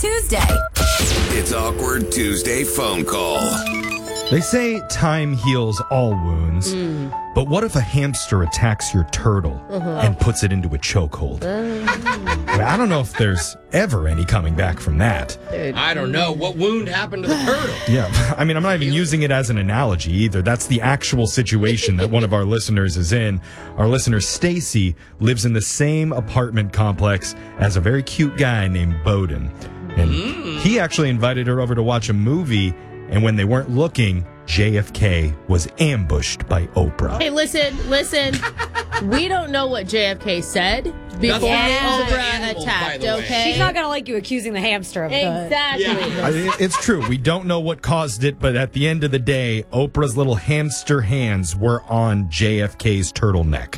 Tuesday. It's Awkward Tuesday phone call. They say time heals all wounds, but what if a hamster attacks your turtle and puts it into a chokehold? I don't know if there's ever any coming back from that. I don't know. What wound happened to the turtle? Yeah, I mean, I'm not even using it as an analogy either. That's the actual situation that one of our listeners is in. Our listener, Stacy, lives in the same apartment complex as a very cute guy named Bowden. And he actually invited her over to watch a movie, and when they weren't looking, JFK was ambushed by Oprah. Hey, listen. We don't know what JFK said before Oprah attacked, okay? She's not going to like you accusing the hamster of Exactly. It's true. We don't know what caused it, but at the end of the day, Oprah's little hamster hands were on JFK's turtleneck.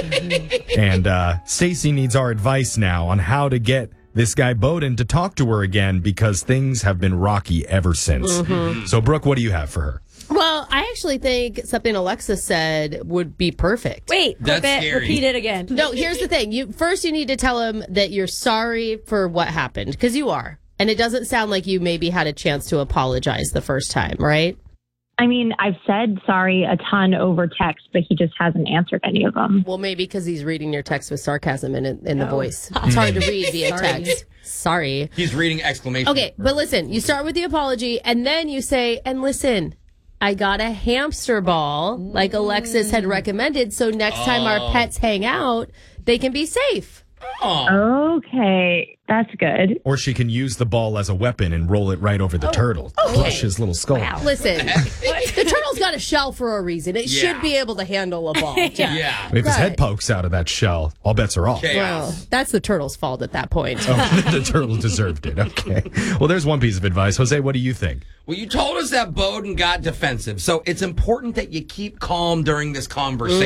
And Stacy needs our advice now on how to get this guy Bowden to talk to her again, because things have been rocky ever since. So, Brooke, what do you have for her? Well, I actually think something Alexa said would be perfect. Wait, That's scary. repeat it again. No, here's the thing. You need to tell him that you're sorry for what happened, because you are. And it doesn't sound like you maybe had a chance to apologize the first time, right? I mean, I've said sorry a ton over text, but he just hasn't answered any of them. Well, maybe because he's reading your text with sarcasm in the voice. It's hard to read via text. Sorry. He's reading exclamation. Okay, but listen, you start with the apology, and then you say, and listen, I got a hamster ball, like Alexis had recommended, so next time our pets hang out, they can be safe. Okay, that's good. Or she can use the ball as a weapon and roll it right over the turtle. Crush his little skull. Listen, the turtle's got a shell for a reason. It should be able to handle a ball. Yeah. If his head pokes out of that shell, all bets are off. Well, that's the turtle's fault at that point. The turtle deserved it. Okay. Well, there's one piece of advice. Jose, what do you think? Well, you told us that Bowden got defensive, so it's important that you keep calm during this conversation.